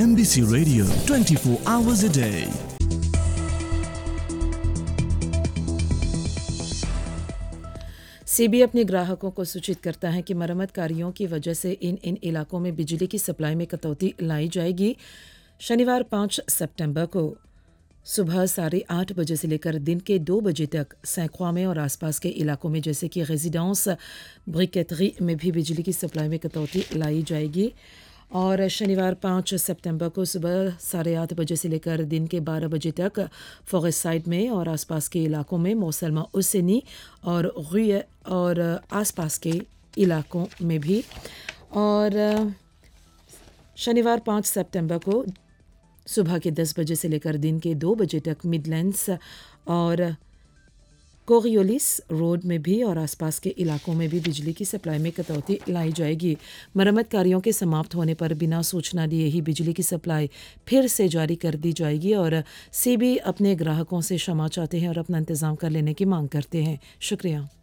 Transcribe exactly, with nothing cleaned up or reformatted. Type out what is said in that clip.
M B C Radio twenty-four hours a day. CB अपने ग्राहकों को सूचित करता है कि मरम्मत कार्यों की वजह से इन इन इलाकों में बिजली की सप्लाई में कटौती लाई जाएगी। शनिवार पाँच सितंबर को सुबह साढ़े आठ बजे से लेकर दिन के दो बजे तक सैकड़ों में और आसपास के इलाकों में जैसे कि रेजिडेंस ब्रिकेटरी में भी बिजली की सप्लाई में कटौती लाई जाएगी। और शनिवार पाँच सितंबर को सुबह साढ़े आठ बजे से लेकर दिन के बारह बजे तक फॉरेस्ट साइड में और आसपास के इलाकों में मौसलमा उसेनी और रुए और आसपास के इलाकों में भी। और शनिवार पाँच सितंबर को सुबह के दस बजे से लेकर दिन के दो बजे तक मिडलैंड्स और कोरियोलिस रोड में भी और आसपास के इलाकों में भी बिजली की सप्लाई में कटौती लाई जाएगी। मरम्मत कार्यों के समाप्त होने पर बिना सूचना दिए ही बिजली की सप्लाई फिर से जारी कर दी जाएगी। और सीबी अपने ग्राहकों से क्षमा चाहते हैं और अपना इंतज़ाम कर लेने की मांग करते हैं। शुक्रिया।